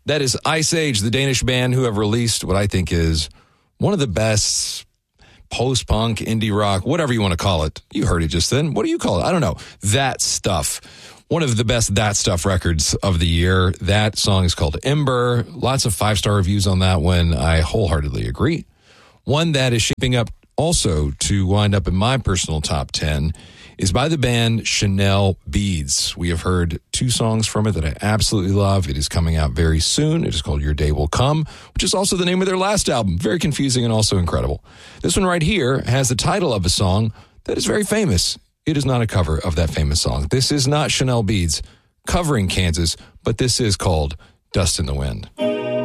That is Ice Age, the Danish band who have released what I think is one of the best post-punk, indie rock, whatever you want to call it. You heard it just then. What do you call it? I don't know. That Stuff. One of the best That Stuff records of the year. That song is called Ember. Lots of 5-star reviews on that one. I wholeheartedly agree. One that is shaping up also to wind up in my personal top 10 is by the band Chanel Beads. We have heard 2 songs from it that I absolutely love. It is coming out very soon. It is called Your Day Will Come, which is also the name of their last album. Very confusing and also incredible. This one right here has the title of a song that is very famous. It is not a cover of that famous song. This is not Chanel Beads covering Kansas, but this is called Dust in the Wind.